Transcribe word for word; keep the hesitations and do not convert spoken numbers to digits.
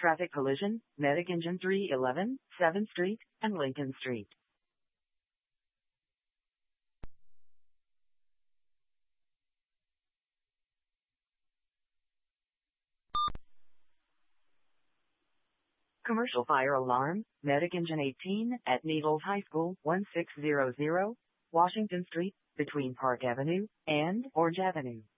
Traffic collision, Medic Engine three eleven, seventh Street, and Lincoln Street. Commercial fire alarm, Medic Engine eighteen at Needles High School, one six zero zero, Washington Street, between Park Avenue and Orange Avenue.